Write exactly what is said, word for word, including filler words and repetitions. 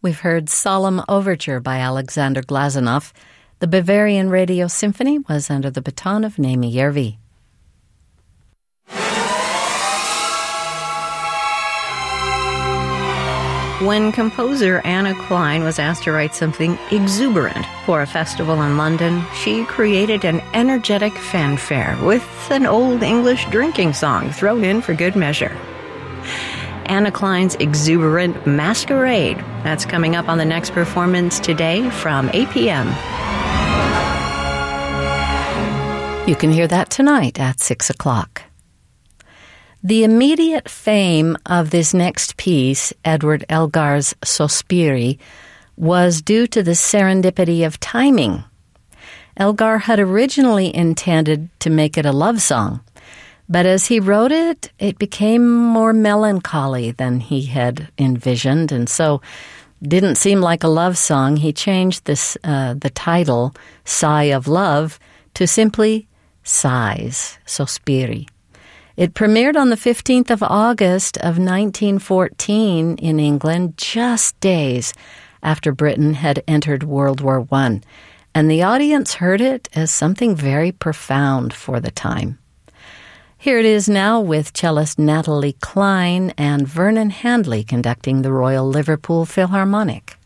We've heard Solemn Overture by Alexander Glazunov. The Bavarian Radio Symphony was under the baton of Naimi Järvi. When composer Anna Klein was asked to write something exuberant for a festival in London, she created an energetic fanfare with an old English drinking song thrown in for good measure. Anna Klein's exuberant Masquerade. That's coming up on the next performance today from eight p.m. You can hear that tonight at six o'clock. The immediate fame of this next piece, Edward Elgar's Sospiri, was due to the serendipity of timing. Elgar had originally intended to make it a love song, but as he wrote it, it became more melancholy than he had envisioned, and so didn't seem like a love song. He changed this uh, the title, Sigh of Love, to simply Sighs, Sospiri. It premiered on the fifteenth of August of nineteen fourteen in England, just days after Britain had entered World War One, and the audience heard it as something very profound for the time. Here it is now with cellist Natalie Klein and Vernon Handley conducting the Royal Liverpool Philharmonic.